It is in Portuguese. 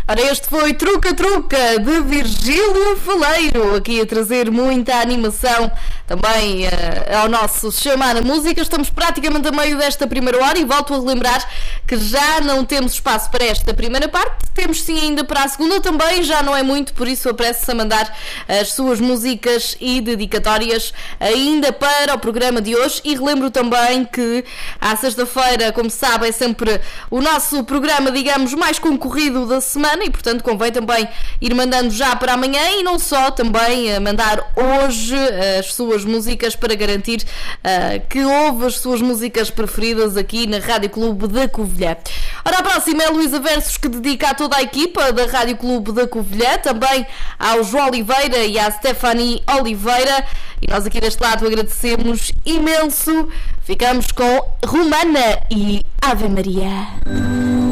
Ora, este foi Truca Truca de Virgílio Faleiro, aqui a trazer muita animação também ao nosso Chamar a Música. Estamos praticamente a meio desta primeira hora e volto a relembrar que já não temos espaço para esta primeira parte, temos sim ainda para a segunda também, já não é muito, por isso apresse-se a mandar as suas músicas e dedicatórias ainda para o programa de hoje. E relembro também que à sexta-feira, como se sabe, é sempre o nosso programa, digamos, mais concorrido da semana e, portanto, convém também ir mandando já para amanhã e não só, também mandar hoje as suas músicas para garantir que ouve as suas músicas preferidas aqui na Rádio Clube da Covilhã. Ora, a próxima é a Luísa Versos, que dedica a toda a equipa da Rádio Clube da Covilhã, também ao João Oliveira e à Stephanie Oliveira, e nós aqui deste lado agradecemos imenso. Ficamos com Romana e Ave Maria.